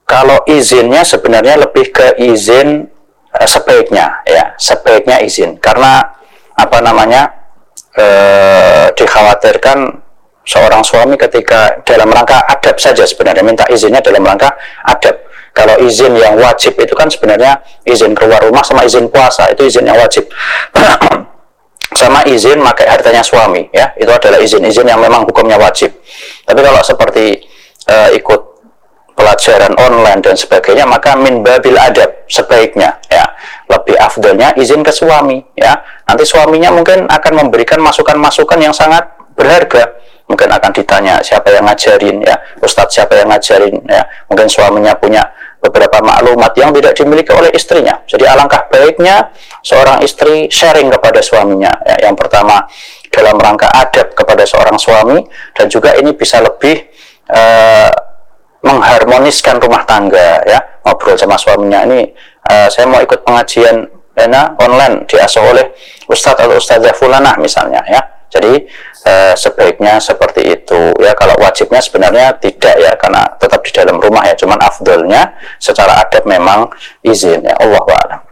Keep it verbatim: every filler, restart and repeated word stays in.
kalau izinnya sebenarnya lebih ke izin uh, sebaiknya, ya, sebaiknya izin, karena apa namanya uh, dikhawatirkan seorang suami ketika dalam rangka adab saja sebenarnya minta izinnya dalam rangka adab. Kalau izin yang wajib itu kan sebenarnya izin keluar rumah sama izin puasa, itu izin yang wajib. Sama izin pakai hartanya suami, ya, itu adalah izin-izin yang memang hukumnya wajib. Tapi kalau seperti uh, ikut pelajaran online dan sebagainya, maka min babil adab, sebaiknya, ya, lebih afdalnya izin ke suami, ya. Nanti suaminya mungkin akan memberikan masukan-masukan yang sangat berharga. Mungkin akan ditanya siapa yang ngajarin, ya, ustadz siapa yang ngajarin, ya. Mungkin suaminya punya beberapa maklumat yang tidak dimiliki oleh istrinya. Jadi alangkah baiknya seorang istri sharing kepada suaminya, ya. Yang pertama dalam rangka adab kepada seorang suami, dan juga ini bisa lebih uh, mengharmoniskan rumah tangga, ya, ngobrol sama suaminya. Ini uh, saya mau ikut pengajian ya, online diasuh oleh ustadz atau ustadzah fulanah misalnya, ya. Jadi uh, sebaiknya seperti itu, ya. Kalau wajibnya sebenarnya tidak, ya, karena tetap di dalam rumah, ya, cuman afdolnya secara adab memang izin, ya. Allahu a'lam.